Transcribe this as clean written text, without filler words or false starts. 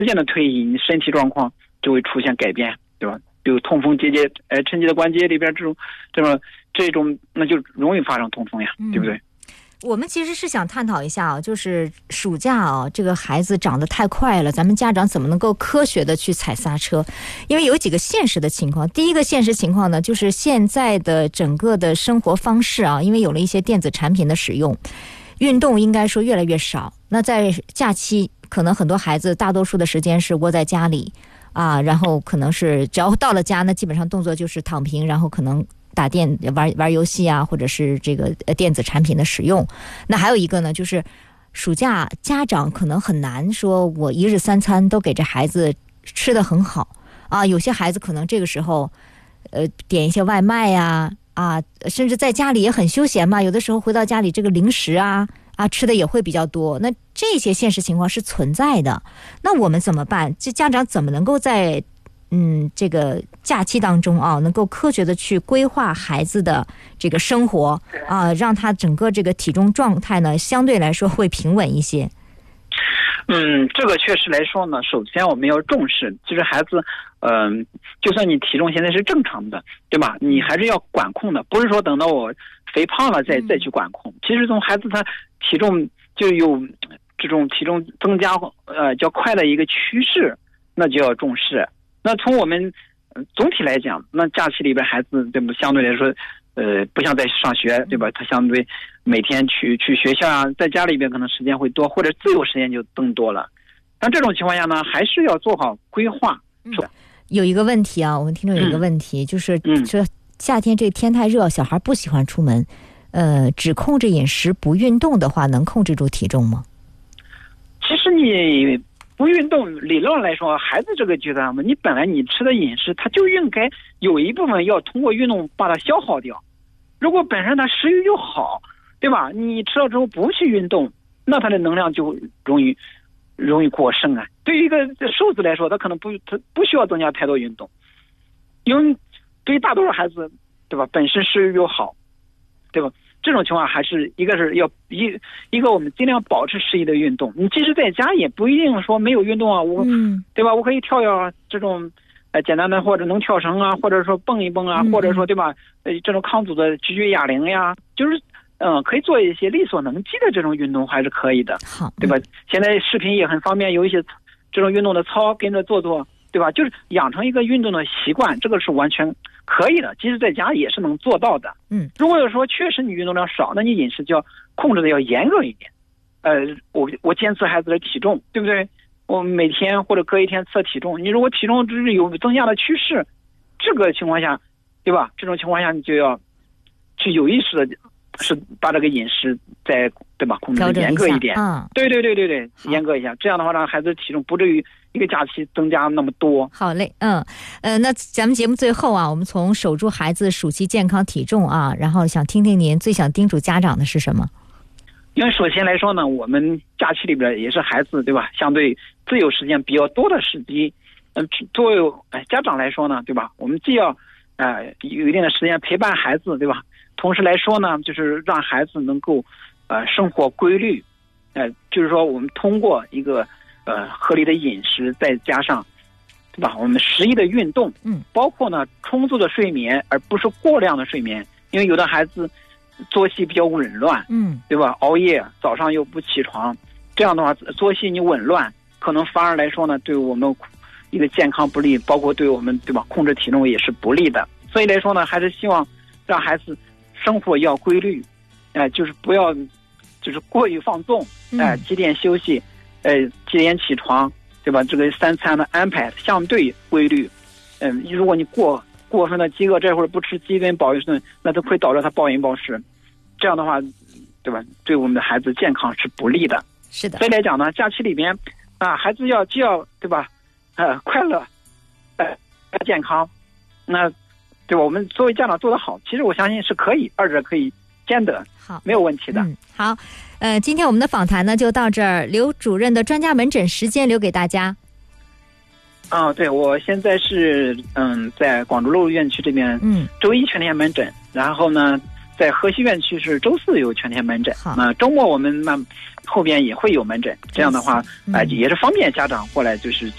间的推移，你身体状况就会出现改变，对吧？比如痛风结节，抻肌的关节里边这种，那就容易发生痛风呀，对不对？ 我们其实是想探讨一下啊，就是暑假啊，这个孩子长得太快了，咱们家长怎么能够科学的去踩刹车？因为有几个现实的情况。第一个现实情况呢，就是现在的整个的生活方式啊，因为有了一些电子产品的使用，运动应该说越来越少。那在假期，可能很多孩子大多数的时间是窝在家里啊，然后可能是只要到了家呢，基本上动作就是躺平，然后可能玩游戏啊，或者是这个电子产品的使用。那还有一个呢，就是暑假家长可能很难说我一日三餐都给这孩子吃得很好啊，有些孩子可能这个时候点一些外卖呀甚至在家里也很休闲嘛，有的时候回到家里这个零食啊吃的也会比较多。那这些现实情况是存在的，那我们怎么办？这家长怎么能够在这个假期当中啊，能够科学的去规划孩子的这个生活啊，让他整个这个体重状态呢，相对来说会平稳一些。 这个确实来说呢，首先我们要重视，就是孩子，就算你体重现在是正常的，对吧？你还是要管控的，不是说等到我肥胖了再去管控。其实从孩子他体重就有这种体重增加较快的一个趋势，那就要重视。那从我们总体来讲，那假期里边孩子对不相对来说，不像在上学，对吧？他相对每天去学校啊，在家里边可能时间会多，或者自由时间就更多了。但这种情况下呢，还是要做好规划。 有一个问题啊，我们听众有一个问题，就是说夏天这个天太热，小孩不喜欢出门，只控制饮食不运动的话，能控制住体重吗？ 其实你不运动，理论来说，孩子这个阶段嘛，你本来你吃的饮食，它就应该有一部分要通过运动把它消耗掉。如果本身它食欲就好，对吧？你吃了之后不去运动，那它的能量就容易过剩啊。对于一个瘦子来说，他可能不需要增加太多运动，因为对于大多数孩子，对吧？本身食欲又好，对吧？这种情况还是一个是要一个我们尽量保持适宜的运动。你即使在家也不一定说没有运动啊，对吧？我可以跳这种简单的，或者能跳绳啊，或者说蹦一蹦啊，或者说对吧？这种抗阻的举哑铃呀，就是可以做一些力所能及的这种运动还是可以的， 好， 对吧？现在视频也很方便，有一些这种运动的操跟着做，对吧？就是养成一个运动的习惯，这个是完全可以的，即使在家也是能做到的。如果说确实你运动量少，那你饮食就要控制的要严格一点。我监测孩子的体重，对不对？我每天或者隔一天测体重，你如果体重只是有增加的趋势，这个情况下，对吧？这种情况下你就要去有意识的是把这个饮食再对吧控制的严格一点。对，严格一下，这样的话让孩子体重不至于一个假期增加那么多。 好嘞，那咱们节目最后啊，我们从守住孩子暑期健康体重啊，然后想听听您最想叮嘱家长的是什么？ 因为首先来说呢，我们假期里边也是孩子对吧，相对自由时间比较多的时机。作为家长来说呢，对吧，我们既要有一定的时间陪伴孩子，对吧？同时来说呢，就是让孩子能够生活规律，就是说我们通过一个合理的饮食，再加上对吧，我们适宜的运动，包括呢充足的睡眠，而不是过量的睡眠。因为有的孩子作息比较紊乱，对吧？熬夜，早上又不起床，这样的话作息你紊乱，可能反而来说呢，对我们一个健康不利，包括对我们对吧控制体重也是不利的。所以来说呢，还是希望让孩子生活要规律，就是不要就是过于放纵，几点休息，几点起床，对吧？这个三餐的安排相对规律。如果你过分的饥饿，这会儿不吃饥一顿饱一顿，那都会导致他暴饮暴食。这样的话，对吧？对我们的孩子健康是不利的。 是的。 所以来讲呢，假期里边孩子既要对吧，快乐，健康，那对吧？我们作为家长做得好，其实我相信是可以，二者可以兼得， 好， 没有问题的。 好，今天我们的访谈呢就到这儿，刘主任的专家门诊时间留给大家。 对，我现在是在广州路院区这边，周一全天门诊，然后呢，在河西院区是周四有全天门诊。那周末我们后边也会有门诊，这样的话，也是方便家长过来就是